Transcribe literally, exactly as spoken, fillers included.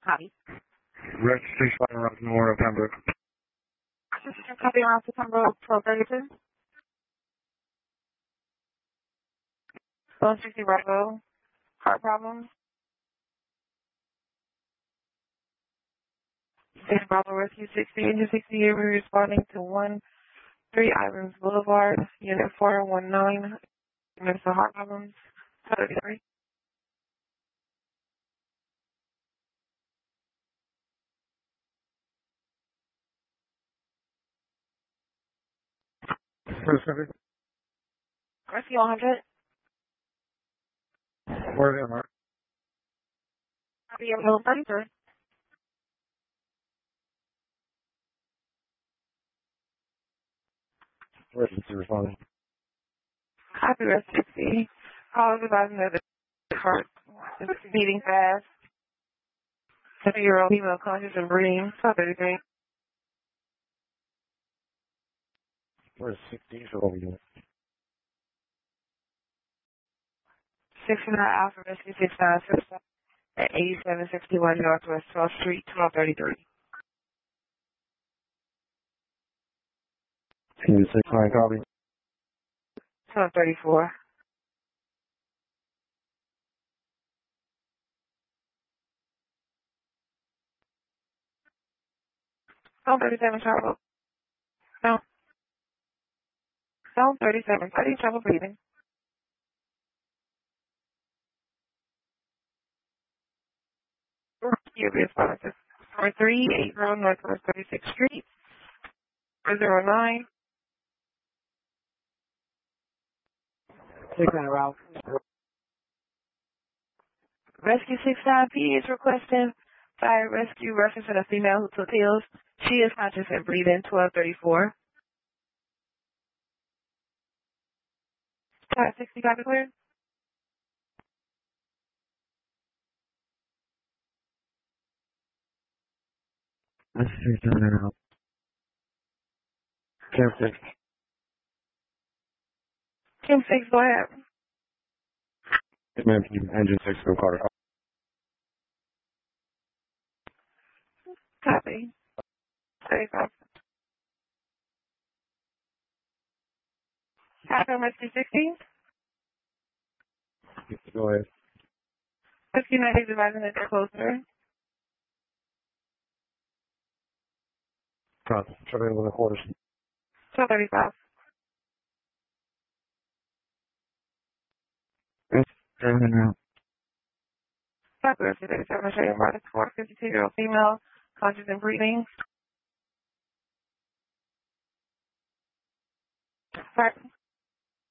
Copy. Registry flight around Memorial Pembroke. Copy around September twelve thirty-two. one sixty Bravo. Heart problems. State Bravo Rescue sixty, Engine sixty, we're responding to one three Islands Boulevard, Unit four one nine, Unit for heart problems, thirty-three. Specific. Rescue one hundred. Where am I? Copy of Hill thirty-three. Emergency responding. Copy Rescue sixty. Call is advising that the heart is beating fast. seven-year-old female conscious and breathing, thirty-three. Where's sixteen for over unit? sixty-nine Alpha Rescue six nine six at eighty-seven sixty-one Northwest twelfth Street, twelve thirty-three. Can you say client copy? twelve thirty-four. twelve thirty-seven trouble. No. twelve thirty-seven. Study trouble breathing. Rescue responses. four three eight zero Northwest thirty-sixth Street. four zero nine. Take that route. Rescue six nine P is requesting fire rescue referencing a female who took pills. She is conscious and breathing, twelve thirty-four. five sixty copy clear. Let's see that out. Kim six. Kim six, go ahead. Ma'am, engine six, go Carter. Copy. thirty-five. Copy on Rescue sixteen. Go ahead. Rescue ninety is advising that they're closer. Copy. Try to the quarters. twelve thirty-five. Driving out. Copy Rescue thirty-seven. I'll show you about a four fifty-two-year-old female, conscious and breathing. Right.